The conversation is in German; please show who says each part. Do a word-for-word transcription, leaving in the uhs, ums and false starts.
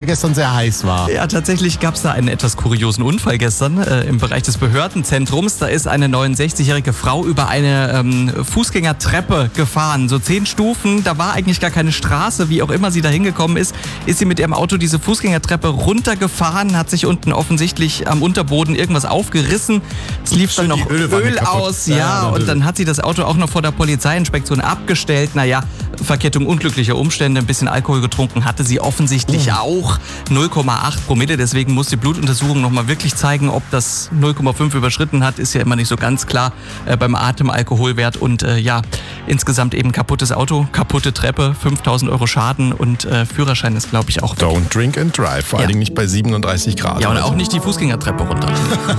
Speaker 1: gestern sehr heiß war.
Speaker 2: Ja, tatsächlich gab es da einen etwas kuriosen Unfall gestern äh, im Bereich des Behördenzentrums. Da ist eine neunundsechzigjährige Frau über eine ähm, Fußgängertreppe gefahren. So zehn Stufen, da war eigentlich gar keine Straße. Wie auch immer sie da hingekommen ist, ist sie mit ihrem Auto diese Fußgängertreppe runtergefahren, hat sich unten offensichtlich am Unterboden irgendwas aufgerissen. Es lief dann noch Öl aus, ja, ja, und dann hat sie das Auto auch noch vor der Polizeiinspektion abgestellt. Naja, Verkettung unglücklicher Umstände, ein bisschen Alkohol getrunken hatte sie offensichtlich mhm. auch. null Komma acht Promille, deswegen muss die Blutuntersuchung nochmal wirklich zeigen, ob das null Komma fünf überschritten hat, ist ja immer nicht so ganz klar äh, beim Atemalkoholwert. Und äh, ja, insgesamt eben kaputtes Auto, kaputte Treppe, fünftausend Euro Schaden und äh, Führerschein ist, glaube ich, auch weg.
Speaker 1: Don't drink and drive, vor ja. allen Dingen nicht bei siebenunddreißig Grad.
Speaker 2: Ja, und auch nicht die Fußgängertreppe runter.